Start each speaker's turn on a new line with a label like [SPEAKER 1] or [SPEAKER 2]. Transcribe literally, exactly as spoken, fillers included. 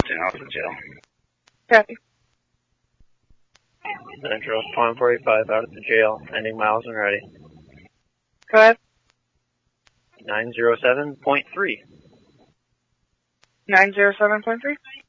[SPEAKER 1] Saint Albert Jail.
[SPEAKER 2] Copy.
[SPEAKER 3] Central Point forty-five out of the jail, ending miles and ready.
[SPEAKER 2] Go ahead.
[SPEAKER 3] nine zero seven point three.
[SPEAKER 2] nine zero seven point three?